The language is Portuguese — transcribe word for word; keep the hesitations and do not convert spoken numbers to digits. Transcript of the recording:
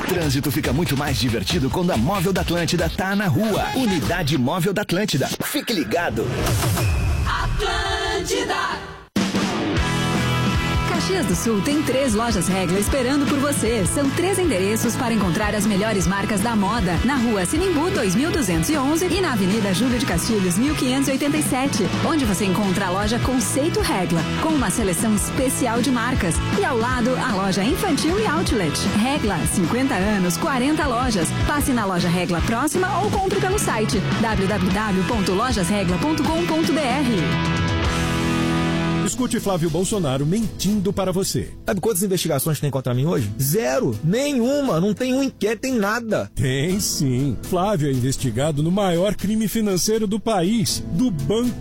trânsito fica muito mais divertido quando a Móvel da Atlântida tá na rua. Unidade Móvel da Atlântida. Fique ligado. Atlântida. Caxias do Sul tem três lojas Regla esperando por você. São três endereços para encontrar as melhores marcas da moda. Na rua Sinimbu dois mil duzentos e onze e na Avenida Júlio de Castilhos mil quinhentos e oitenta e sete, onde você encontra a loja Conceito Regla, com uma seleção especial de marcas. E ao lado, a loja Infantil e Outlet. Regla, cinquenta anos, quarenta lojas. Passe na loja Regla próxima ou compre pelo site w w w ponto lojas regla ponto com ponto b r. Escute Flávio Bolsonaro mentindo para você. Sabe quantas investigações tem contra mim hoje? Zero. Nenhuma. Não tem um inquérito, tem nada. Tem sim. Flávio é investigado no maior crime financeiro do país, do Banco